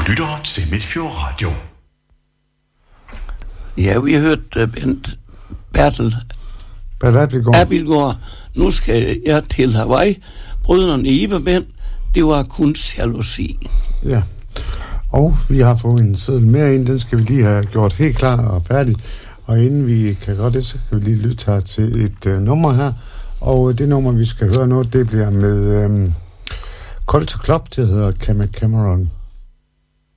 lytter til Midtfjord Radio. Ja, vi har hørt Bertel Abildgaard. Nu skal jeg til Hawaii. Brødrene Ibermænd, det var kun jalousi. Ja, og vi har fået en seddel mere ind. Den skal vi lige have gjort helt klar og færdig. Og inden vi kan gøre det, så kan vi lige lytte her til et nummer her. Og det nummer, vi skal høre nu, det bliver med Culture Club. Det hedder Cameron.